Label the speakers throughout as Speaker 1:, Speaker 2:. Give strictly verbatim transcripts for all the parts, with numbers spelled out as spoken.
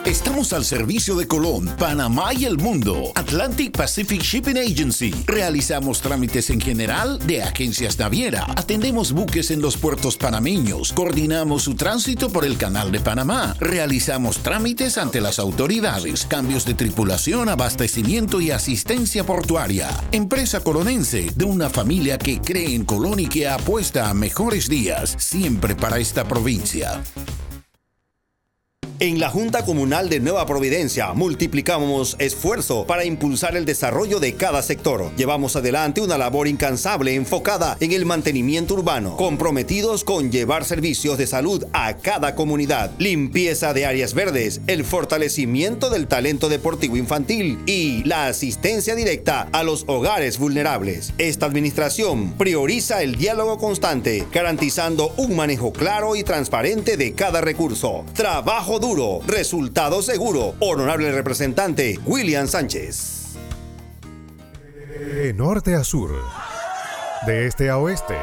Speaker 1: Estamos al servicio de Colón, Panamá y el mundo. Atlantic Pacific Shipping Agency. Realizamos trámites en general de agencias naviera. Atendemos buques en los puertos panameños. Coordinamos su tránsito por el Canal de Panamá. Realizamos trámites ante las autoridades. Cambios de tripulación, abastecimiento y asistencia portuaria. Empresa colonense de una familia que cree en Colón y que apuesta a mejores días. Siempre para esta provincia.
Speaker 2: En la Junta Comunal de Nueva Providencia multiplicamos esfuerzo para impulsar el desarrollo de cada sector. Llevamos adelante una labor incansable enfocada en el mantenimiento urbano, comprometidos con llevar servicios de salud a cada comunidad, limpieza de áreas verdes, el fortalecimiento del talento deportivo infantil y la asistencia directa a los hogares vulnerables. Esta administración prioriza el diálogo constante, garantizando un manejo claro y transparente de cada recurso. Trabajo duro. Resultado seguro. Honorable representante William Sánchez.
Speaker 3: De norte a sur, de este a oeste,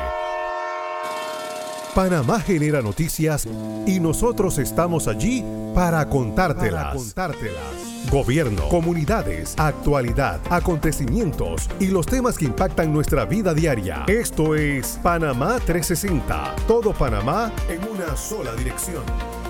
Speaker 3: Panamá genera noticias y nosotros estamos allí para contártelas. Para contártelas. Gobierno, comunidades, actualidad, acontecimientos y los temas que impactan nuestra vida diaria. Esto es Panamá trescientos sesenta. Todo Panamá en una sola dirección.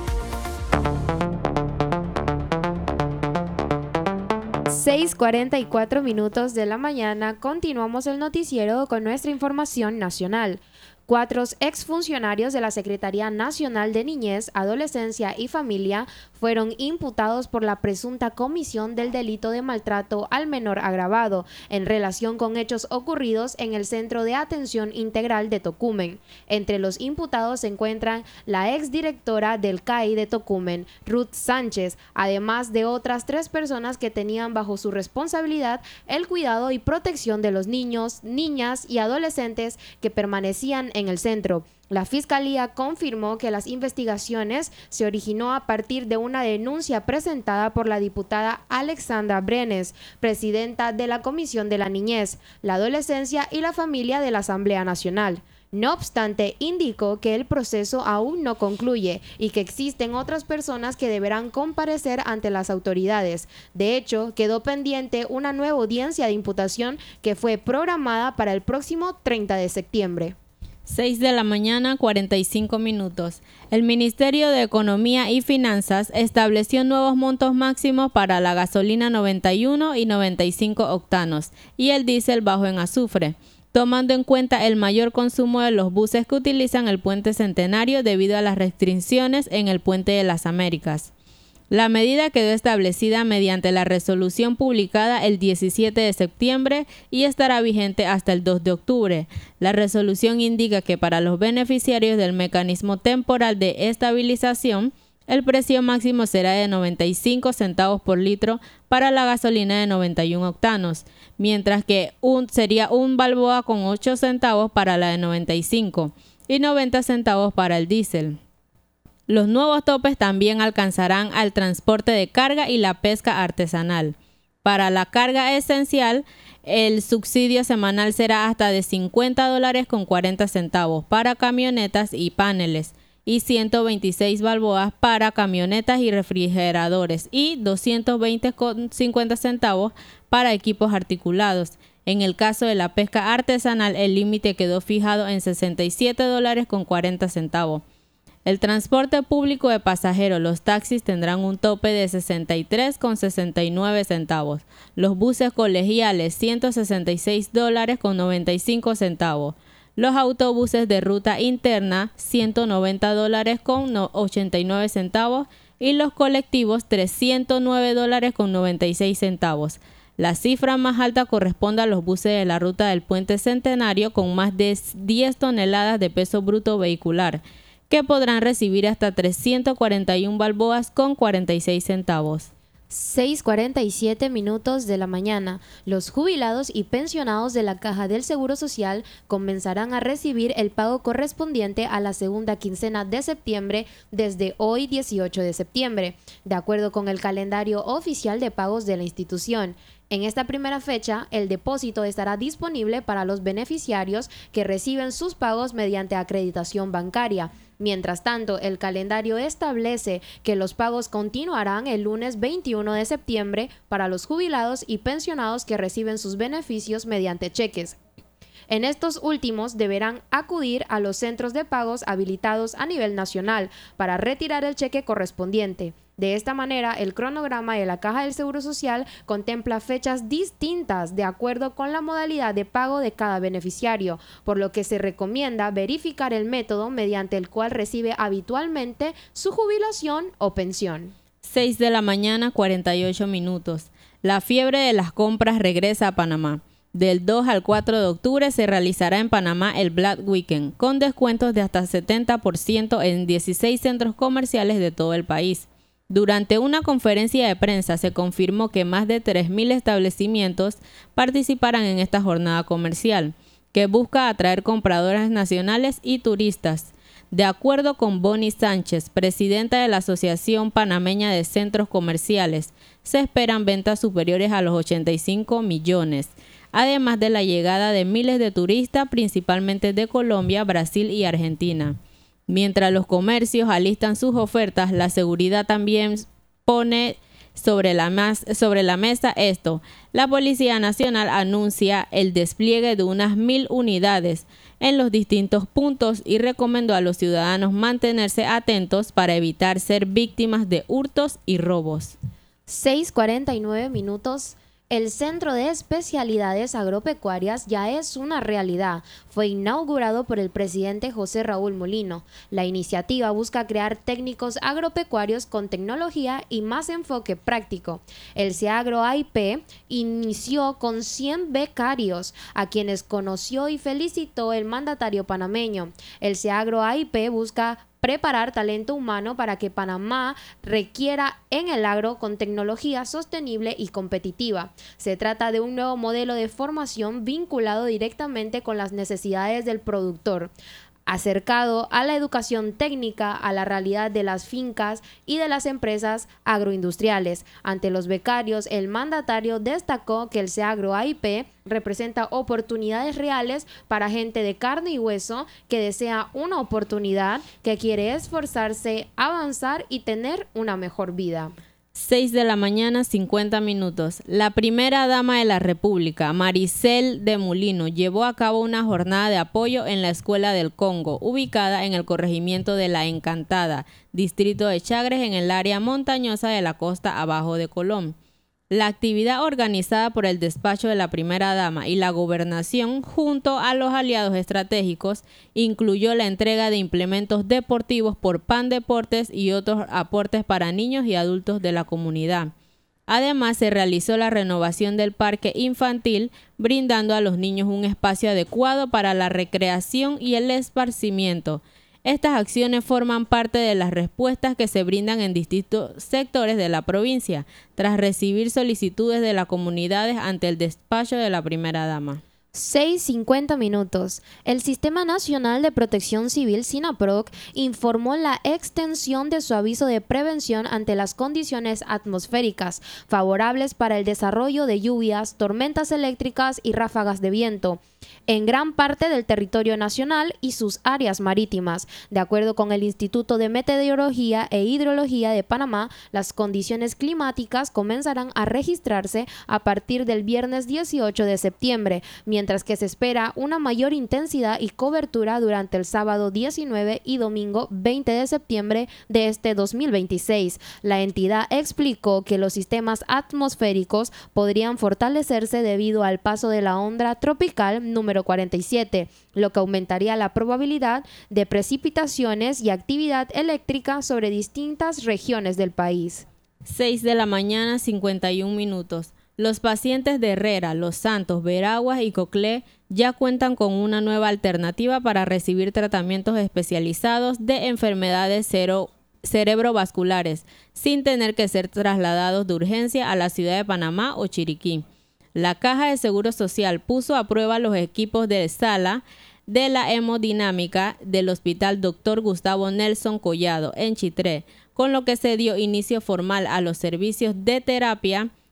Speaker 4: seis cuarenta y cuatro minutos de la mañana, continuamos el noticiero con nuestra información nacional. Cuatro exfuncionarios de la Secretaría Nacional de Niñez, Adolescencia y Familia fueron imputados por la presunta comisión del delito de maltrato al menor agravado en relación con hechos ocurridos en el Centro de Atención Integral de Tocumen. Entre los imputados se encuentran la exdirectora del C A I de Tocumen, Ruth Sánchez, además de otras tres personas que tenían bajo su responsabilidad el cuidado y protección de los niños, niñas y adolescentes que permanecían en el centro. La Fiscalía confirmó que las investigaciones se originó a partir de una denuncia presentada por la diputada Alexandra Brenes, presidenta de la Comisión de la Niñez, la Adolescencia y la Familia de la Asamblea Nacional. No obstante, indicó que el proceso aún no concluye y que existen otras personas que deberán comparecer ante las autoridades. De hecho, quedó pendiente una nueva audiencia de imputación que fue programada para el próximo treinta de septiembre.
Speaker 5: seis de la mañana, cuarenta y cinco minutos. El Ministerio de Economía y Finanzas estableció nuevos montos máximos para la gasolina noventa y uno y noventa y cinco octanos y el diésel bajo en azufre, tomando en cuenta el mayor consumo de los buses que utilizan el Puente Centenario debido a las restricciones en el Puente de las Américas. La medida quedó establecida mediante la resolución publicada el diecisiete de septiembre y estará vigente hasta el dos de octubre. La resolución indica que para los beneficiarios del mecanismo temporal de estabilización, el precio máximo será de noventa y cinco centavos por litro para la gasolina de noventa y uno octanos, mientras que un, sería un balboa con ocho centavos para la de noventa y cinco y noventa centavos para el diésel. Los nuevos topes también alcanzarán al transporte de carga y la pesca artesanal. Para la carga esencial, el subsidio semanal será hasta de cincuenta dólares con cuarenta centavos para camionetas y paneles y ciento veintiséis balboas para camionetas y refrigeradores y doscientos veinte con cincuenta centavos para equipos articulados. En el caso de la pesca artesanal, el límite quedó fijado en sesenta y siete dólares con cuarenta centavos. El transporte público de pasajeros, los taxis tendrán un tope de sesenta y tres con sesenta y nueve centavos. Los buses colegiales, ciento sesenta y seis dólares con noventa y cinco centavos. Los autobuses de ruta interna, ciento noventa dólares con ochenta y nueve centavos. Y los colectivos, trescientos nueve dólares con noventa y seis centavos. La cifra más alta corresponde a los buses de la ruta del Puente Centenario con más de diez toneladas de peso bruto vehicular, que podrán recibir hasta trescientos cuarenta y uno balboas con cuarenta y seis centavos.
Speaker 4: seis cuarenta y siete minutos de la mañana. Los jubilados y pensionados de la Caja del Seguro Social comenzarán a recibir el pago correspondiente a la segunda quincena de septiembre desde hoy dieciocho de septiembre, de acuerdo con el calendario oficial de pagos de la institución. En esta primera fecha, el depósito estará disponible para los beneficiarios que reciben sus pagos mediante acreditación bancaria. Mientras tanto, el calendario establece que los pagos continuarán el lunes veintiuno de septiembre para los jubilados y pensionados que reciben sus beneficios mediante cheques. En estos últimos deberán acudir a los centros de pagos habilitados a nivel nacional para retirar el cheque correspondiente. De esta manera, el cronograma de la Caja del Seguro Social contempla fechas distintas de acuerdo con la modalidad de pago de cada beneficiario, por lo que se recomienda verificar el método mediante el cual recibe habitualmente su jubilación o pensión.
Speaker 5: seis de la mañana, cuarenta y ocho minutos. La fiebre de las compras regresa a Panamá. Del dos al cuatro de octubre se realizará en Panamá el Black Weekend, con descuentos de hasta setenta por ciento en dieciséis centros comerciales de todo el país. Durante una conferencia de prensa se confirmó que más de tres mil establecimientos participarán en esta jornada comercial, que busca atraer compradores nacionales y turistas. De acuerdo con Bonnie Sánchez, presidenta de la Asociación Panameña de Centros Comerciales, se esperan ventas superiores a los ochenta y cinco millones, además de la llegada de miles de turistas, principalmente de Colombia, Brasil y Argentina. Mientras los comercios alistan sus ofertas, la seguridad también pone sobre la, mas- sobre la mesa esto. La Policía Nacional anuncia el despliegue de unas mil unidades en los distintos puntos y recomendó a los ciudadanos mantenerse atentos para evitar ser víctimas de hurtos y robos.
Speaker 4: seis cuarenta y nueve minutos. El Centro de Especialidades Agropecuarias ya es una realidad. Fue inaugurado por el presidente José Raúl Molino. La iniciativa busca crear técnicos agropecuarios con tecnología y más enfoque práctico. El CEAGRO A I P inició con cien becarios, a quienes conoció y felicitó el mandatario panameño. El CEAGRO A I P busca preparar talento humano para que Panamá requiera en el agro con tecnología sostenible y competitiva. Se trata de un nuevo modelo de formación vinculado directamente con las necesidades del productor, acercado a la educación técnica, a la realidad de las fincas y de las empresas agroindustriales. Ante los becarios, el mandatario destacó que el CEAGRO A I P representa oportunidades reales para gente de carne y hueso que desea una oportunidad, que quiere esforzarse, avanzar y tener una mejor vida.
Speaker 5: seis de la mañana, cincuenta minutos. La primera dama de la República, Maricel de Molino, llevó a cabo una jornada de apoyo en la Escuela del Congo, ubicada en el corregimiento de La Encantada, distrito de Chagres, en el área montañosa de la costa abajo de Colón. La actividad, organizada por el despacho de la primera dama y la gobernación junto a los aliados estratégicos, incluyó la entrega de implementos deportivos por Pan Deportes y otros aportes para niños y adultos de la comunidad. Además, se realizó la renovación del parque infantil, brindando a los niños un espacio adecuado para la recreación y el esparcimiento. Estas acciones forman parte de las respuestas que se brindan en distintos sectores de la provincia, tras recibir solicitudes de las comunidades ante el despacho de la primera dama.
Speaker 4: seis cincuenta minutos. El Sistema Nacional de Protección Civil, SINAPROC, informó la extensión de su aviso de prevención ante las condiciones atmosféricas favorables para el desarrollo de lluvias, tormentas eléctricas y ráfagas de viento en gran parte del territorio nacional y sus áreas marítimas. De acuerdo con el Instituto de Meteorología e Hidrología de Panamá, las condiciones climáticas comenzarán a registrarse a partir del viernes dieciocho de septiembre, mientras que se espera una mayor intensidad y cobertura durante el sábado diecinueve y domingo veinte de septiembre de este dos mil veintiséis. La entidad explicó que los sistemas atmosféricos podrían fortalecerse debido al paso de la onda tropical número cuarenta y siete, lo que aumentaría la probabilidad de precipitaciones y actividad eléctrica sobre distintas regiones del país.
Speaker 5: seis de la mañana, cincuenta y un minutos. Los pacientes de Herrera, Los Santos, Veraguas y Coclé ya cuentan con una nueva alternativa para recibir tratamientos especializados de enfermedades cero cerebrovasculares, sin tener que ser trasladados de urgencia a la ciudad de Panamá o Chiriquí. La Caja de Seguro Social puso a prueba los equipos de sala de la hemodinámica del Hospital Doctor Gustavo Nelson Collado en Chitré, con lo que se dio inicio formal a los servicios de terapia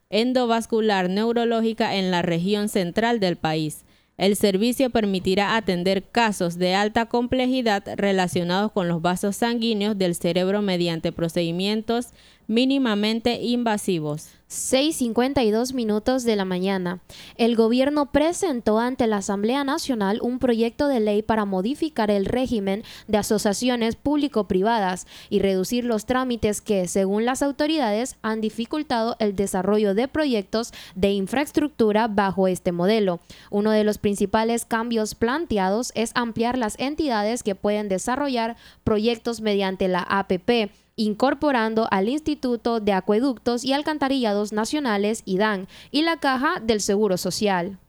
Speaker 5: endovascular neurológica en la región central del país. El servicio permitirá atender casos de alta complejidad relacionados con los vasos sanguíneos del cerebro mediante procedimientos mínimamente invasivos.
Speaker 4: seis cincuenta y dos minutos de la mañana. El gobierno presentó ante la Asamblea Nacional un proyecto de ley para modificar el régimen de asociaciones público-privadas y reducir los trámites que, según las autoridades, han dificultado el desarrollo de proyectos de infraestructura bajo este modelo. Uno de los principales cambios planteados es ampliar las entidades que pueden desarrollar proyectos mediante la A P P, incorporando al Instituto de Acueductos y Alcantarillados Nacionales, I D A N, y la Caja del Seguro Social.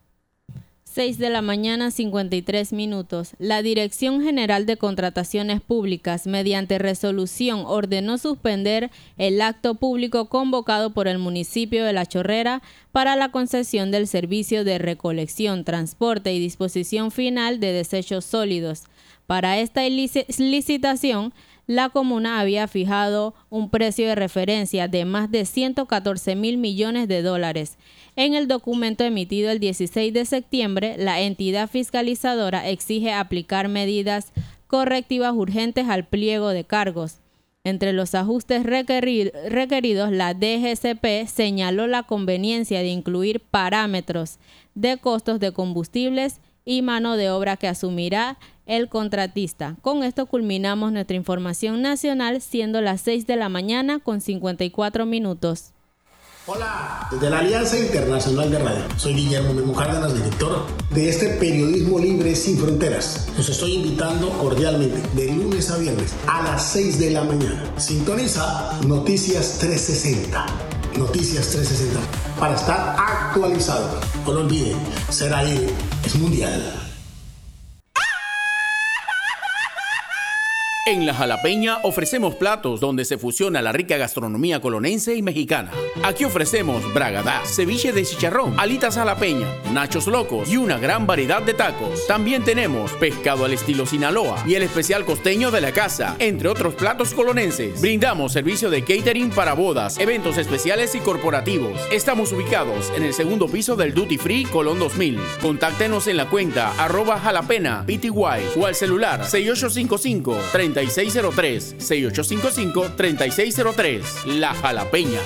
Speaker 5: seis de la mañana, cincuenta y tres minutos. La Dirección General de Contrataciones Públicas, mediante resolución, ordenó suspender el acto público convocado por el municipio de La Chorrera para la concesión del servicio de recolección, transporte y disposición final de desechos sólidos. Para esta licitación, la comuna había fijado un precio de referencia de más de ciento catorce mil millones de dólares. En el documento emitido el dieciséis de septiembre, la entidad fiscalizadora exige aplicar medidas correctivas urgentes al pliego de cargos. Entre los ajustes requerir, requeridos, la D G C P señaló la conveniencia de incluir parámetros de costos de combustibles y mano de obra que asumirá el contratista. Con esto culminamos nuestra información nacional, siendo las seis de la mañana con cincuenta y cuatro minutos.
Speaker 6: Hola, desde la Alianza Internacional de Radio. Soy Guillermo Memo Cárdenas, director de este periodismo libre sin fronteras. Los estoy invitando cordialmente de lunes a viernes a las seis de la mañana. Sintoniza Noticias trescientos sesenta. Noticias trescientos sesenta para estar actualizado. No lo olviden, ser ahí es mundial.
Speaker 7: En La Jalapeña ofrecemos platos donde se fusiona la rica gastronomía colonense y mexicana. Aquí ofrecemos bragadá, ceviche de chicharrón, alitas jalapeña, nachos locos y una gran variedad de tacos. También tenemos pescado al estilo Sinaloa y el especial costeño de la casa, entre otros platos colonenses. Brindamos servicio de catering para bodas, eventos especiales y corporativos. Estamos ubicados en el segundo piso del Duty Free Colón dos mil. Contáctenos en la cuenta arroba jalapena pty o al celular seis ocho cinco cinco, tres seis cero tres, seis ocho cinco cinco, tres seis cero tres. La Jalapeña.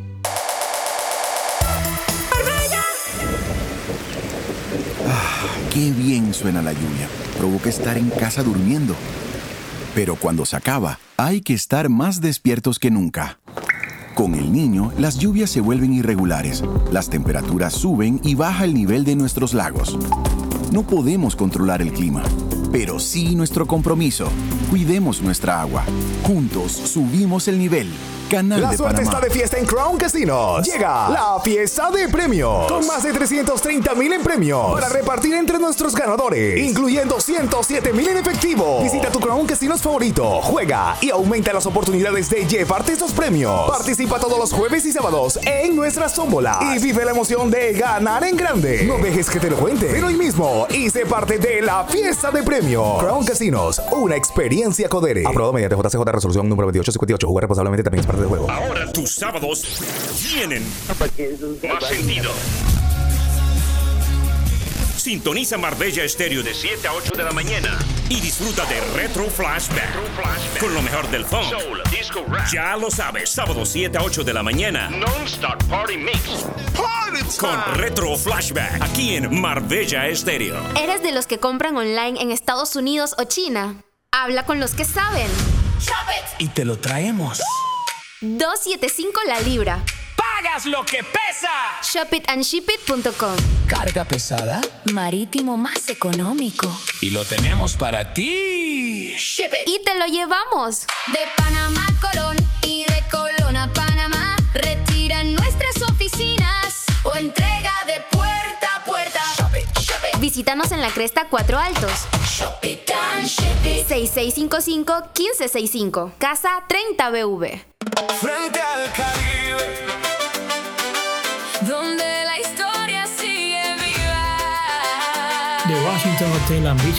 Speaker 8: Ah, qué bien suena la lluvia. Provoca estar en casa durmiendo. Pero cuando se acaba, hay que estar más despiertos que nunca. Con el niño, las lluvias se vuelven irregulares, las temperaturas suben y baja el nivel de nuestros lagos. No podemos controlar el clima, pero sí nuestro compromiso. Cuidemos nuestra agua. Juntos subimos el nivel. Canal
Speaker 9: La
Speaker 8: de
Speaker 9: suerte
Speaker 8: Panamá.
Speaker 9: está de fiesta en Crown Casinos. Llega la fiesta de premios con más de trescientos treinta mil en premios para repartir entre nuestros ganadores, incluyendo ciento siete mil en efectivo. Visita tu Crown Casinos favorito, juega y aumenta las oportunidades de llevarte estos premios. Participa todos los jueves y sábados en nuestras tómbolas y vive la emoción de ganar en grande. No dejes que te lo cuente, pero hoy mismo y sé parte de la fiesta de premios. Crown Casinos, una experiencia Codere. Aprobado mediante J C J resolución número veintiocho cincuenta y ocho. Jugar responsablemente también es parte del juego.
Speaker 10: Ahora tus sábados tienen más sentido. Sintoniza Marbella Estéreo de siete a ocho de la mañana y disfruta de Retro Flashback, Retro Flashback. Con lo mejor del funk, soul, disco, rap. Ya lo sabes, sábado siete a ocho de la mañana. Non-Stop Party Mix. Party time. Con Retro Flashback, aquí en Marbella Estéreo.
Speaker 11: ¿Eres de los que compran online en Estados Unidos o China? Habla con los que saben.
Speaker 12: Shop it. Y te lo traemos.
Speaker 11: dos setenta y cinco la libra.
Speaker 12: ¡Pagas lo que pesa!
Speaker 11: shop it and ship it punto com.
Speaker 12: ¿Carga pesada?
Speaker 11: Marítimo más económico.
Speaker 12: Y lo tenemos para ti.
Speaker 11: Ship it. Y te lo llevamos.
Speaker 13: De Panamá a Colón y de Colón a Panamá. Retira en nuestras oficinas o entrega de puerta a puerta.
Speaker 11: Shop it, shop it. Visítanos en la Cresta Cuatro Altos.
Speaker 13: Shop it and ship it.
Speaker 11: seis seis cinco cinco, uno cinco seis cinco. Casa treinta B V.
Speaker 14: Frente al Caribe,
Speaker 13: donde la historia sigue viva.
Speaker 15: The Washington Hotel and Beach